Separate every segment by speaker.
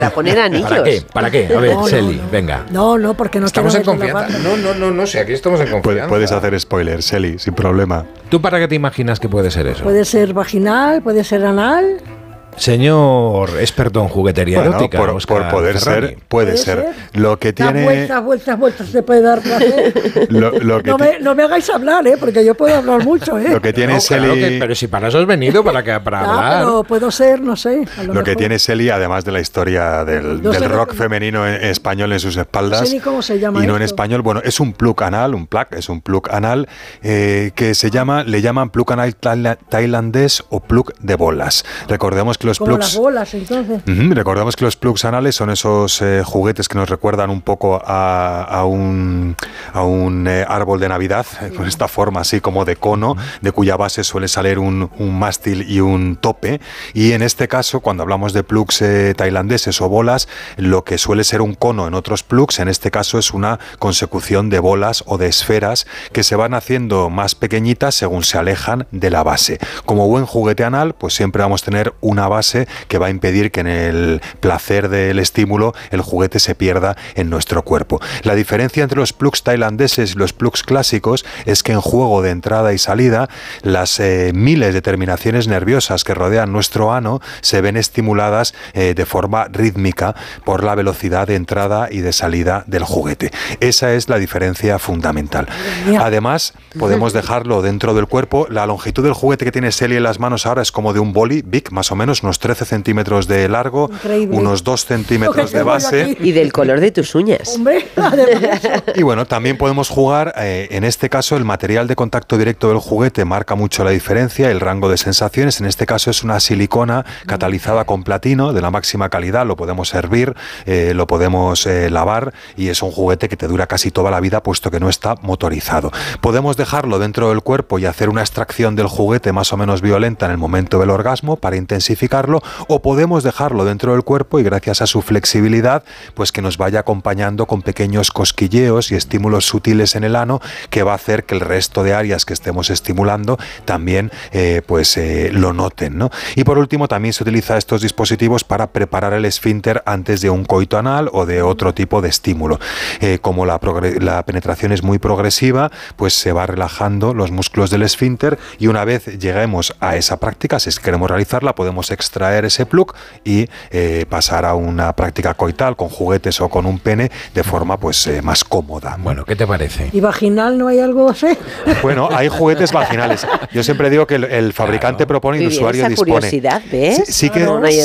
Speaker 1: Para poner anillos.
Speaker 2: ¿Para qué? A ver, Sely, venga.
Speaker 3: No, porque no
Speaker 2: estamos en
Speaker 3: quiero ver
Speaker 2: confianza.
Speaker 3: la banda.
Speaker 2: No sé, aquí estamos en confianza.
Speaker 4: Puedes hacer spoiler, Sely, sin problema.
Speaker 2: ¿Tú para qué te imaginas que puede ser eso?
Speaker 3: Puede ser vaginal, puede ser anal.
Speaker 2: Señor experto en juguetería erótica,
Speaker 4: por poder
Speaker 2: Ferrari.
Speaker 4: ser, puede ser. Lo que tiene...
Speaker 3: Vueltas, se puede dar placer. No me hagáis hablar, porque yo puedo hablar mucho,
Speaker 4: Lo que tiene Sely...
Speaker 2: pero si para eso has venido, para hablar.
Speaker 3: Pero puedo ser, no sé.
Speaker 4: Lo que tiene Sely, además de la historia del rock femenino en español en sus espaldas.
Speaker 3: No sé ni cómo se llama.
Speaker 4: Y no en español, bueno, es un plug anal, es un plug anal que le llaman plug anal tailandés o plug de bolas. Recordemos que los
Speaker 3: como
Speaker 4: plugs,
Speaker 3: las bolas, entonces.
Speaker 4: Recordamos que los plugs anales son esos juguetes que nos recuerdan un poco a un árbol de Navidad, con esta forma así como de cono, de cuya base suele salir un mástil y un tope. Y en este caso, cuando hablamos de plugs tailandeses o bolas, lo que suele ser un cono en otros plugs, en este caso es una consecución de bolas o de esferas que se van haciendo más pequeñitas según se alejan de la base. Como buen juguete anal, pues siempre vamos a tener una base que va a impedir que en el placer del estímulo el juguete se pierda en nuestro cuerpo. La diferencia entre los plugs tailandeses y los plugs clásicos es que en juego de entrada y salida las miles de terminaciones nerviosas que rodean nuestro ano se ven estimuladas de forma rítmica por la velocidad de entrada y de salida del juguete. Esa es la diferencia fundamental. Además, podemos dejarlo dentro del cuerpo. La longitud del juguete que tiene Sely en las manos ahora es como de un boli Bic, más o menos, unos 13 centímetros de largo, increíble, unos 2 centímetros de base.
Speaker 1: Y del color de tus uñas.
Speaker 3: Hombre,
Speaker 4: y bueno, también podemos jugar, en este caso el material de contacto directo del juguete marca mucho la diferencia, el rango de sensaciones. En este caso es una silicona catalizada con platino de la máxima calidad, lo podemos hervir, lo podemos lavar y es un juguete que te dura casi toda la vida puesto que no está motorizado. Podemos dejarlo dentro del cuerpo y hacer una extracción del juguete más o menos violenta en el momento del orgasmo para intensificarlo, o podemos dejarlo dentro del cuerpo y gracias a su flexibilidad pues que nos vaya acompañando con pequeños cosquilleos y estímulos sutiles en el ano, que va a hacer que el resto de áreas que estemos estimulando también lo noten, ¿no? Y por último también se utiliza estos dispositivos para preparar el esfínter antes de un coito anal o de otro tipo de estímulo. Como la penetración es muy progresiva, pues se va relajando los músculos del esfínter y una vez lleguemos a esa práctica, si queremos realizarla, podemos extraer ese plug y pasar a una práctica coital con juguetes o con un pene de forma más cómoda.
Speaker 2: Bueno, ¿qué te parece?
Speaker 3: ¿Y vaginal no hay algo así?
Speaker 4: Bueno, hay juguetes vaginales. Yo siempre digo que el fabricante propone y el usuario dispone.
Speaker 1: Curiosidad, ¿ves?
Speaker 4: Sí que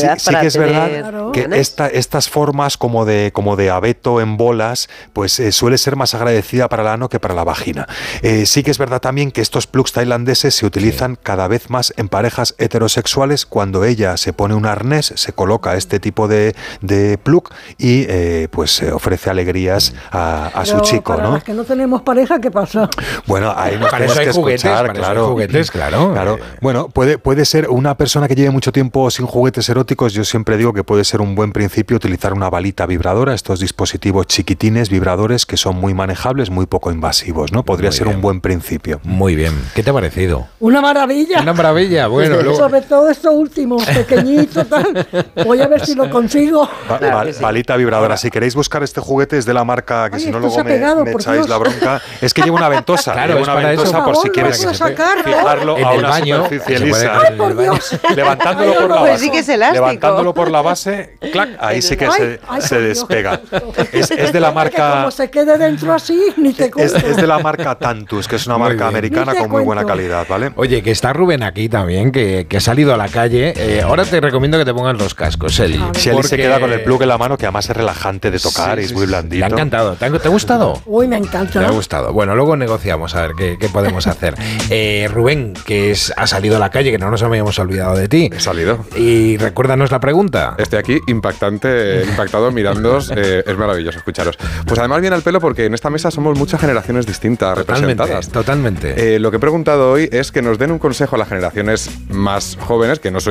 Speaker 4: es verdad que estas formas como de abeto en bolas, pues suele ser más agradecida para el ano que para la vagina. Sí que es verdad también que estos plugs tailandeses se utilizan cada vez más en parejas heterosexuales. Cuando ella se pone un arnés, se coloca este tipo de plug y ofrece alegrías a su chico,
Speaker 3: para
Speaker 4: ¿no?
Speaker 3: Las que no tenemos pareja, ¿qué pasa?
Speaker 4: Bueno, ahí nos
Speaker 2: para
Speaker 4: tienes
Speaker 2: eso hay
Speaker 4: que
Speaker 2: juguetes,
Speaker 4: escuchar,
Speaker 2: para
Speaker 4: claro.
Speaker 2: eso hay juguetes, claro.
Speaker 4: Bueno, puede ser una persona que lleve mucho tiempo sin juguetes eróticos. Yo siempre digo que puede ser un buen principio utilizar una balita vibradora, estos dispositivos chiquitines vibradores que son muy manejables, muy poco invasivos, ¿no? Podría ser un buen principio.
Speaker 2: Muy bien. ¿Qué te ha parecido?
Speaker 3: Una maravilla.
Speaker 2: Una maravilla, bueno.
Speaker 3: Sobre todo esto último, pequeñito, tal. Voy a ver si lo consigo.
Speaker 4: Balita vibradora. Si queréis buscar este juguete es de la marca, que si no luego me echáis la bronca. Es que lleva una ventosa.
Speaker 2: Claro,
Speaker 4: lleva una ventosa por si quieres fijarlo a una superficie lisa. Levantándolo por la base.
Speaker 1: Sí que es elástico.
Speaker 4: Levantándolo por la base, clac, ahí sí que se despega. Es de la marca.
Speaker 3: Como se quede dentro así, ni te cuento.
Speaker 4: Es de la marca Tantus, que es una marca americana con muy buena calidad, ¿vale?
Speaker 2: Oye, que está Rubén aquí también, que ha salido a la calle. Ahora te recomiendo que te pongas los cascos, Sely.
Speaker 4: Sely se queda con el plug en la mano, que además es relajante de tocar y es muy blandito.
Speaker 2: Le ha encantado. ¿Te ha gustado?
Speaker 3: Uy, me encanta.
Speaker 2: Me ha gustado. Bueno, luego negociamos a ver qué podemos hacer. Rubén, que ha salido a la calle, que no nos habíamos olvidado de ti.
Speaker 5: He salido.
Speaker 2: Y recuérdanos la pregunta.
Speaker 5: Estoy aquí impactado mirándoos. Es maravilloso escucharos. Pues además viene al pelo porque en esta mesa somos muchas generaciones distintas representadas.
Speaker 2: Totalmente.
Speaker 5: Lo que he preguntado hoy es que nos den un consejo a las generaciones más jóvenes, que no soy yo,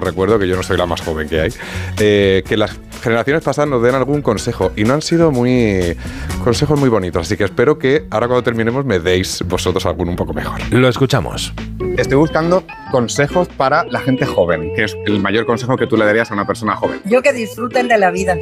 Speaker 5: os recuerdo que yo no soy la más joven que hay, que las generaciones pasadas nos den algún consejo y no han sido consejos muy bonitos, así que espero que ahora cuando terminemos me deis vosotros alguno un poco mejor.
Speaker 2: Lo escuchamos.
Speaker 6: Estoy buscando consejos para la gente joven, que es el mayor consejo que tú le darías a una persona joven.
Speaker 7: Yo que disfruten de la vida.